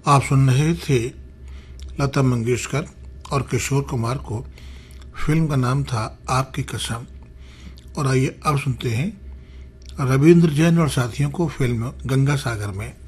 आप सुन रहे थे लता मंगेशकर और किशोर कुमार को। फिल्म का नाम था आपकी कसम। और आइए अब सुनते हैं रविंद्र जैन और साथियों को फिल्म गंगा सागर में।